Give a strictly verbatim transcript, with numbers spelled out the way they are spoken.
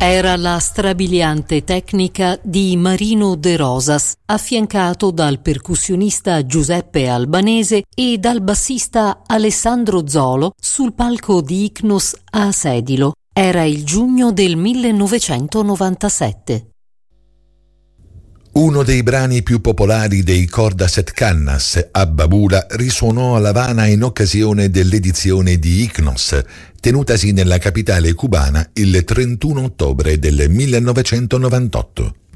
Era la strabiliante tecnica di Marino De Rosas, affiancato dal percussionista Giuseppe Albanese e dal bassista Alessandro Zolo sul palco di Ichnos a Sedilo. Era il giugno del millenovecentonovantasette. Uno dei brani più popolari dei Corda Set Cannas, Abba Bula, risuonò a La Habana in occasione dell'edizione di Ichnos, tenutasi nella capitale cubana il trentuno ottobre del millenovecentonovantotto.